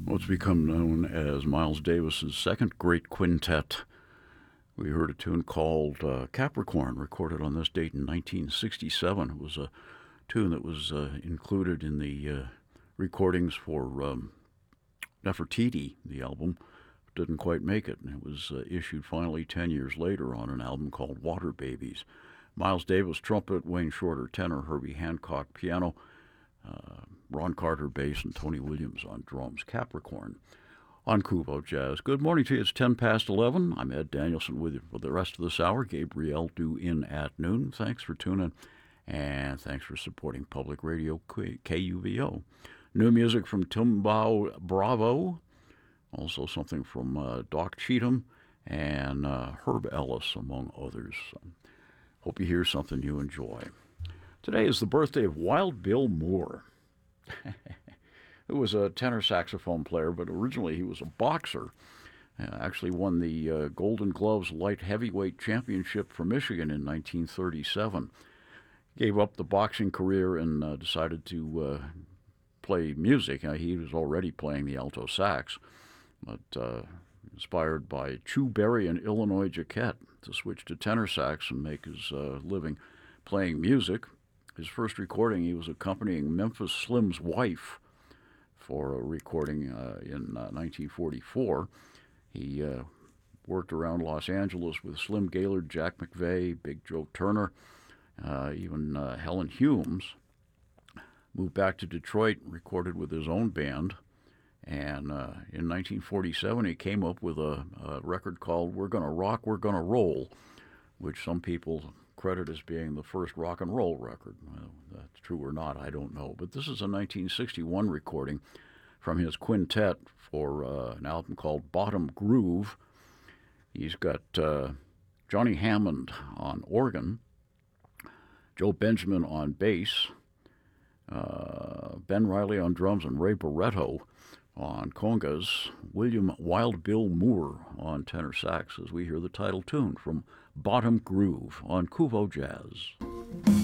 What's become known as Miles Davis's second great quintet. We heard a tune called Capricorn, recorded on this date in 1967. It was a tune that was included in the recordings for Nefertiti, the album. Didn't quite make it, and it was issued finally 10 years later on an album called Water Babies. Miles Davis, trumpet, Wayne Shorter, tenor, Herbie Hancock, piano, Ron Carter, bass, and Tony Williams on drums. Capricorn on Kubo Jazz. Good morning to you. It's 10 past 11. I'm Ed Danielson with you for the rest of this hour. Gabrielle due in at noon. Thanks for tuning, and thanks for supporting Public Radio KUVO. New music from Timbao Bravo. Also something from Doc Cheatham and Herb Ellis, among others. Hope you hear something you enjoy. Today is the birthday of Wild Bill Moore, who was a tenor saxophone player, but originally he was a boxer. Actually won the Golden Gloves Light Heavyweight Championship for Michigan in 1937. Gave up the boxing career and decided to play music. He was already playing the alto sax, but inspired by Chu Berry and Illinois Jacquet to switch to tenor sax and make his living playing music. His first recording, he was accompanying Memphis Slim's wife for a recording in 1944. He worked around Los Angeles with Slim Gaillard, Jack McVeigh, Big Joe Turner, even Helen Humes. Moved back to Detroit, recorded with his own band, and in 1947 he came up with a record called We're Gonna Rock, We're Gonna Roll, which some people credit as being the first rock and roll record. Well, that's true or not, I don't know. But this is a 1961 recording from his quintet for an album called Bottom Groove. He's got Johnny Hammond on organ, Joe Benjamin on bass, Ben Riley on drums, and Ray Barretto on congas, William Wild Bill Moore on tenor sax, as we hear the title tune from Bottom Groove on Kuvo Jazz.